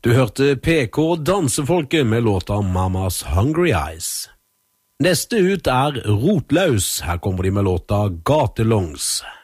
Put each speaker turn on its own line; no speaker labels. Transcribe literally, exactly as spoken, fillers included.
Du hørte P K Dansefolket med låta Mamas Hungry Eyes. Neste ut er Rotlaus. Her kommer de med låta Gatelongs.